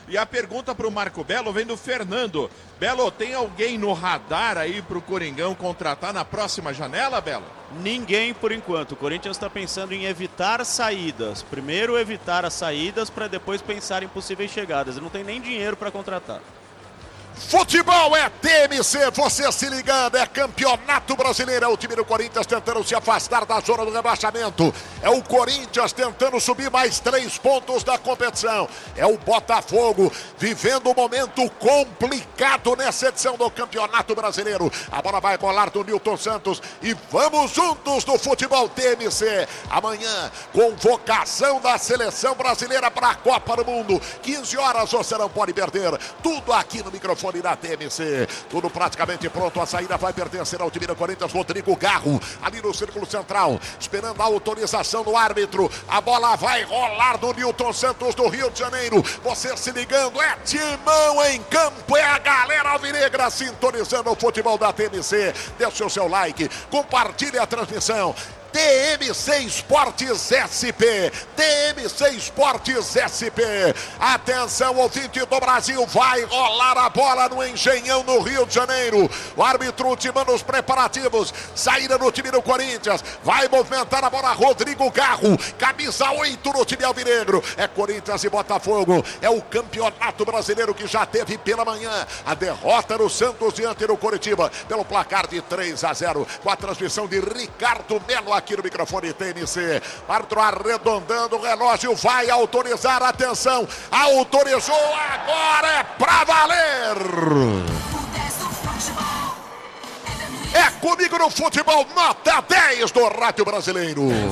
E a pergunta para o Marco Belo vem do Fernando. Belo, tem alguém no radar aí para o Coringão contratar na próxima janela, Belo? Ninguém por enquanto. O Corinthians está pensando em evitar saídas. Primeiro evitar as saídas para depois pensar em possíveis chegadas. Não tem nem dinheiro para contratar. Futebol é TMC, você se ligando, é Campeonato Brasileiro, é o time do Corinthians tentando se afastar da zona do rebaixamento, é o Corinthians tentando subir mais 3 pontos da competição, é o Botafogo vivendo um momento complicado nessa edição do Campeonato Brasileiro. A bola vai rolar do Nilton Santos e vamos juntos no Futebol TMC. Amanhã, convocação da Seleção Brasileira para a Copa do Mundo, 15 horas, você não pode perder, tudo aqui no microfone da TMC, tudo praticamente pronto, a saída vai pertencer ao time do Corinthians. Rodrigo Garro, ali no círculo central, esperando a autorização do árbitro, a bola vai rolar do Nilton Santos do Rio de Janeiro, você se ligando, é timão em campo, é a galera alvinegra sintonizando o futebol da TMC, deixe o seu like, compartilhe a transmissão. TMC Esportes SP, TMC Esportes SP, atenção ouvinte do Brasil, vai rolar a bola no Engenhão no Rio de Janeiro, o árbitro ultimando os preparativos, saída no time do Corinthians, vai movimentar a bola Rodrigo Garro, camisa 8 no time alvinegro, é Corinthians e Botafogo, é o Campeonato Brasileiro que já teve pela manhã a derrota do Santos diante do Coritiba, pelo placar de 3-0, com a transmissão de Ricardo Melo aqui no microfone TMC, árbitro arredondando o relógio, vai autorizar, atenção, autorizou, agora é pra valer! É comigo no futebol, nota 10 do Rádio Brasileiro.